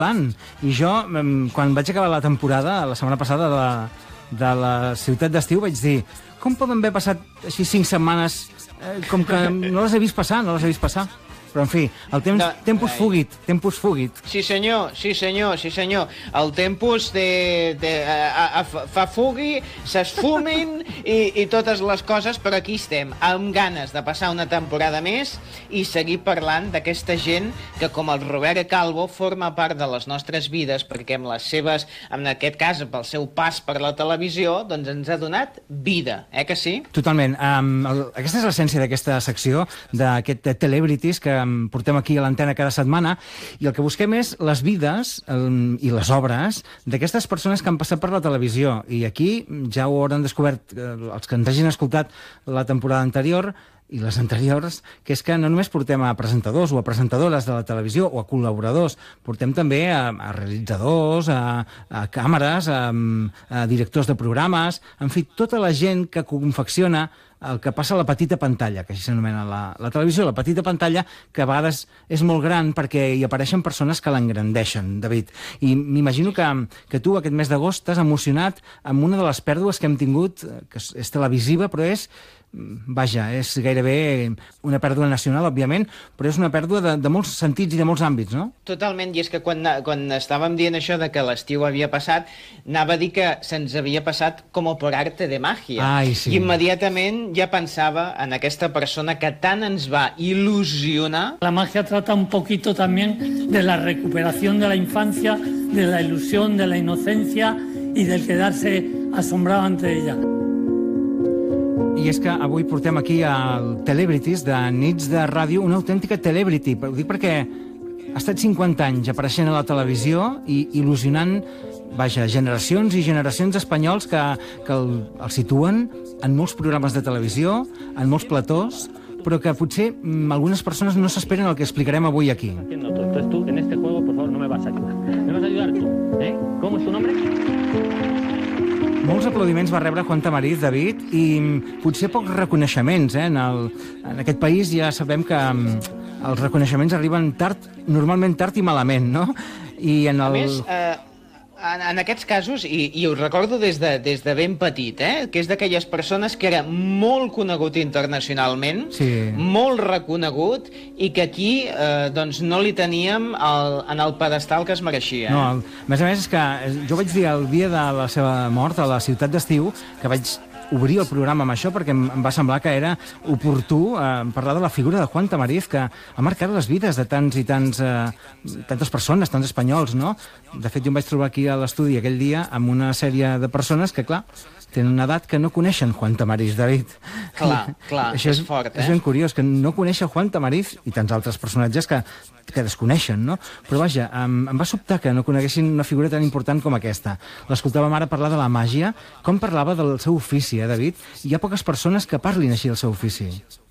I jo, quan vaig acabar la temporada, la setmana passada de la Ciutat d'Estiu, vaig dir, com poden haver passat així 5 setmanes com que no les he vist passar, Però, en fi, el tempus fugit. Sí, senyor. El tempus fa fugui, s'esfumin i totes les coses, però aquí estem, amb ganes de passar una temporada més i seguir parlant d'aquesta gent que, com el Robert Calvo, forma part de les nostres vides, perquè amb les seves, en aquest cas, pel seu pas per la televisió, doncs ens ha donat vida, que sí? Totalment. Aquesta és l'essència d'aquesta secció, d'aquest Celebrities que portem aquí a l'antena cada setmana, i el que busquem és les vides i les obres d'aquestes persones que han passat per la televisió. I aquí ja ho hauran descobert els que ens hagin escoltat la temporada anterior i les anteriors, que és que no només portem a presentadors o a presentadores de la televisió o a col·laboradors, portem també a realitzadors, a càmeres, a directors de programes, en fi, tota la gent que confecciona el que passa a la petita pantalla, que així s'anomena la televisió, la petita pantalla, que a vegades és molt gran perquè hi apareixen persones que l'engrandeixen, David. I m'imagino que tu aquest mes d'agost t'has emocionat amb una de les pèrdues que hem tingut, que és televisiva, però és gairebé una pèrdua nacional, òbviament, però és una pèrdua de molts sentits i de molts àmbits, no? Totalment, i és que quan estàvem dient això de que l'estiu havia passat, anava a dir que se'ns havia passat com per arte de màgia. Ai, sí. I immediatament ja pensava en aquesta persona que tant ens va il·lusionar. La magia trata un poquito también de la recuperación de la infancia, de la ilusión, de la inocencia y del quedarse asombrado ante ella. I és que avui portem aquí al Celebrities de Nits de Ràdio, una autèntica celebrity. Ho dic perquè ha estat 50 anys apareixent a la televisió i il·lusionant, generacions i generacions d'espanyols que el situen en molts programes de televisió, en molts platós, però que potser algunes persones no s'esperen el que explicarem avui aquí. Entonces tú, en este juego, por favor, no me vas a ayudar. Me vas a ayudar tú, ¿Cómo es tu nombre? Molts aplaudiments va rebre Juan Tamariz, David, i potser pocs reconeixements. En aquest país ja sabem que els reconeixements arriben tard, normalment tard i malament, no? A més, en aquests casos, i ho recordo des de ben petit, que és d'aquelles persones que era molt conegut internacionalment, molt reconegut, i que aquí doncs no li teníem en el pedestal que es mereixia. No, a més, és que jo vaig dir el dia de la seva mort a la Ciutat d'Estiu que vaig obrir el programa amb això perquè em va semblar que era oportú parlar de la figura de Juan Tamariz, que ha marcat les vides de tantes persones, tants espanyols, no? De fet, jo em vaig trobar aquí a l'estudi aquell dia amb una sèrie de persones que, clar, tenen una edat que no coneixen Juan Tamariz, David. Clar, és fort, És ben curiós, que no conèixer Juan Tamariz i tants altres personatges que desconeixen, no? Però vaja, em va sobtar que no coneguessin una figura tan important com aquesta. L'escoltàvem ara parlar de la màgia, com parlava del seu ofici, David? Hi ha poques persones que parlin així del seu ofici.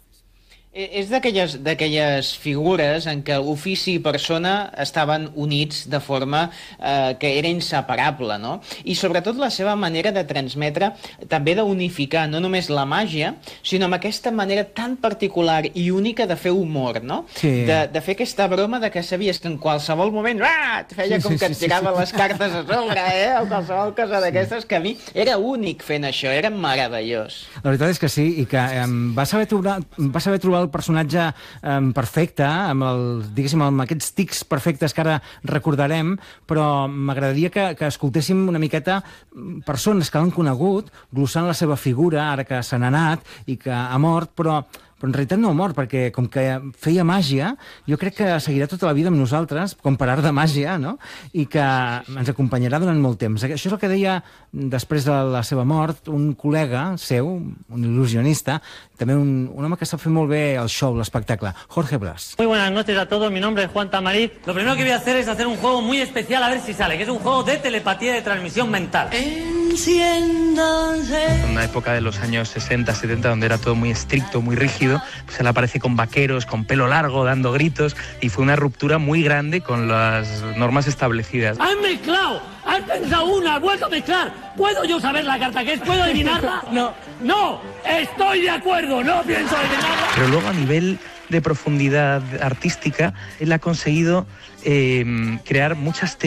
És d'aquelles figures en què ofici i persona estaven units de forma que era inseparable, no? I sobretot la seva manera de transmetre, també d'unificar no només la màgia, sinó amb aquesta manera tan particular i única de fer humor, no? Sí. De fer aquesta broma de que sabies que en qualsevol moment et feia com que et tirava les cartes a sobre, o qualsevol cosa d'aquestes, que a mi era únic fent això, era meravellós. La veritat és que sí, i que va saber trobar el personatge perfecte, amb aquests tics perfectes que ara recordarem, però m'agradaria que escoltéssim una miqueta persones que l'han conegut, glossant la seva figura, ara que se n'ha anat i que ha mort, però en realitat no ha mort, perquè com que feia màgia, jo crec que seguirà tota la vida amb nosaltres, com per art de màgia, no? I que ens acompanyarà durant molt temps. Això és el que deia, després de la seva mort, un col·lega seu, un il·lusionista, també un home que sap fer molt bé el show, l'espectacle, Jorge Blas. Muy buenas noches a todos, mi nombre es Juan Tamariz. Lo primero que voy a hacer es hacer un juego muy especial, a ver si sale, que es un juego de telepatía y de transmisión mental. En una época de los años 60, 70, donde era todo muy estricto, muy rígido, pues él aparece con vaqueros, con pelo largo, dando gritos, y fue una ruptura muy grande con las normas establecidas. ¡Has mezclado! ¡Has pensado una! ¡Has vuelto a mezclar! ¿Puedo yo saber la carta que es? ¿Puedo adivinarla? No. ¡No! ¡Estoy de acuerdo! ¡No pienso adivinarla! Pero luego, a nivel de profundidad artística, él ha conseguido crear muchas